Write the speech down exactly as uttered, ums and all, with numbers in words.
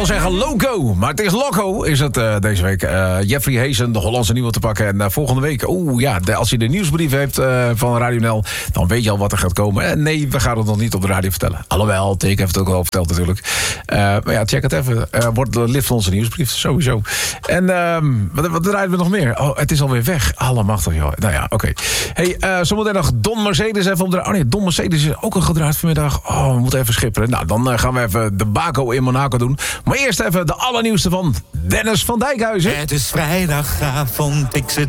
wil zeggen loco, maar het is loco is het uh, deze week. Uh, Jeffrey Hazen, de Hollandse nieuwe te pakken. En uh, volgende week, oeh ja, de, als je de nieuwsbrief heeft uh, van Radio N L... dan weet je al wat er gaat komen. En nee, we gaan het nog niet op de radio vertellen. Alhoewel, Tik heeft het ook al verteld natuurlijk. Uh, maar ja, check het even. Uh, wordt lid van onze nieuwsbrief, sowieso. En uh, wat, wat draaien we nog meer? Oh, het is alweer weg. Allemachtig, joh. Nou ja, oké. Okay. Hey, uh, zometeen nog Don Mercedes even op de... Oh nee, Don Mercedes is ook al gedraaid vanmiddag. Oh, we moeten even schipperen. Nou, dan uh, gaan we even de Baco in Monaco doen. Maar eerst even de allernieuwste van Dennis van Dijkhuizen. Het is vrijdagavond, ik zit